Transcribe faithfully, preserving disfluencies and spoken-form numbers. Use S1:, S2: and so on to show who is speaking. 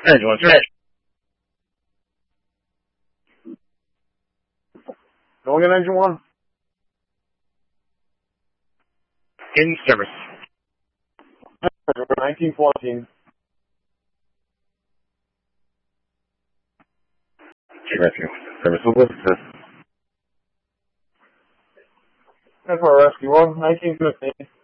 S1: Engine one, trash.
S2: Go again, engine one.
S1: In service.
S2: nineteen fourteen.
S1: Rescue. Service Elizabeth.
S2: That's for rescue one. nineteen fifteen.